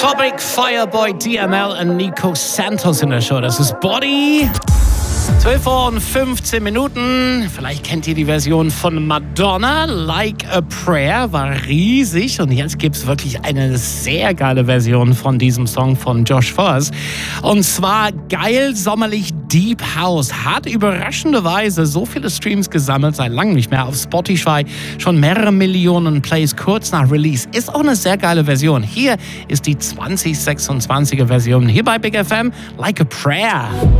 Topic, Fireboy, DML und Nico Santos in der Show. Das ist Body. 12 Uhr und 15 Minuten. Vielleicht kennt ihr die Version von Madonna. Like a Prayer war riesig. Und jetzt gibt es wirklich eine sehr geile Version von diesem Song von Josh Foss. Und zwar geil, sommerlich Deep House. Hat überraschenderweise so viele Streams gesammelt, seit langem nicht mehr auf Spotify. Schon mehrere Millionen Plays kurz nach Release. Ist auch eine sehr geile Version. Hier ist die 2026er Version. Hier bei Big FM. Like a Prayer.